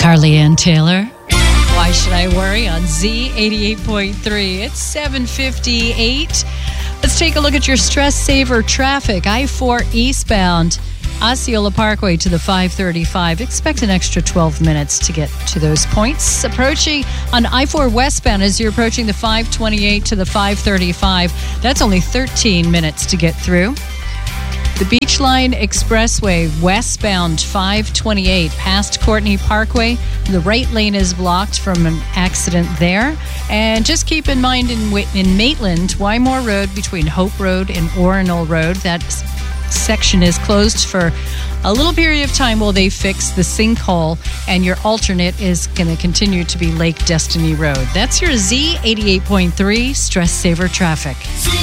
Carly Ann Taylor. Why should I worry on Z88.3? It's 7:58. Let's take a look at your stress saver traffic. I-4 eastbound, Osceola Parkway to the 535. Expect an extra 12 minutes to get to those points. Approaching on I-4 westbound as you're approaching the 528 to the 535. That's only 13 minutes to get through. The Beachline Expressway westbound 528 past Courtney Parkway. The right lane is blocked from an accident there. And just keep in mind in Maitland, Wymore Road between Hope Road and Orinal Road, that section is closed for a little period of time while they fix the sinkhole, and your alternate is going to continue to be Lake Destiny Road. That's your Z88.3 Stress Saver Traffic.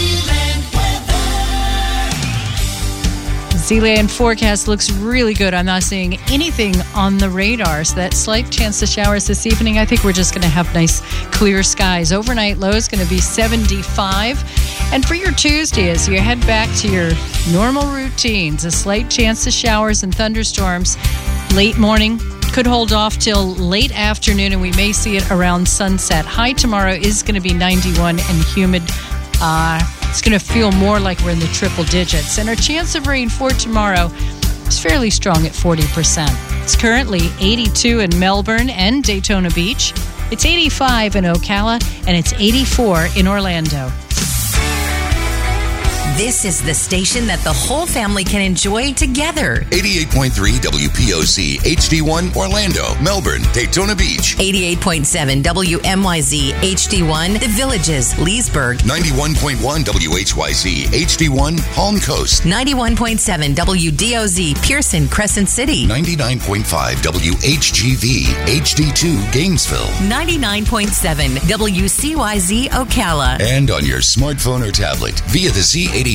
Z-Land forecast looks really good. I'm not seeing anything on the radar. So that slight chance of showers this evening. I think we're just going to have nice clear skies. Overnight low is going to be 75. And for your Tuesday, as you head back to your normal routines, a slight chance of showers and thunderstorms late morning. Could hold off till late afternoon, and we may see it around sunset. High tomorrow is going to be 91 and humid. It's going to feel more like we're in the triple digits. And our chance of rain for tomorrow is fairly strong at 40%. It's currently 82 in Melbourne and Daytona Beach. It's 85 in Ocala, and it's 84 in Orlando. This is the station that the whole family can enjoy together. 88.3 WPOC, HD1, Orlando, Melbourne, Daytona Beach. 88.7 WMYZ, HD1, The Villages, Leesburg. 91.1 WHYZ, HD1, Palm Coast. 91.7 WDOZ, Pearson, Crescent City. 99.5 WHGV, HD2, Gainesville. 99.7 WCYZ, Ocala. And on your smartphone or tablet via the Z88